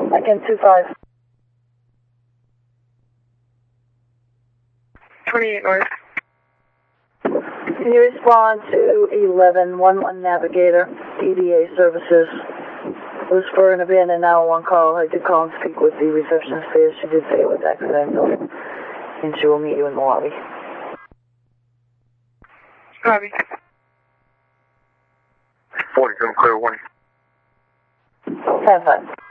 Again, 25. 28 North. Can you respond to 1111 Navigator, EDA Services? It was for an abandoned 911 call. I did call and speak with the receptionist there. She did say it was accidental, and she will meet you in the lobby. Copy. 47 clear, warning. 10-5.